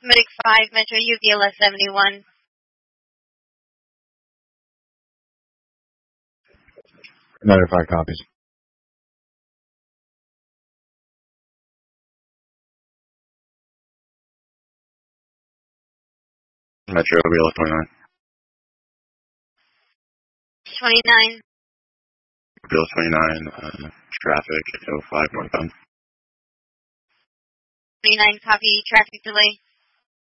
Medic 5, Metro UVLS 71. Medic 5 copies. Metro UVLS 29. 29. UVLS 29, traffic 05 northbound. 29, copy, traffic delay.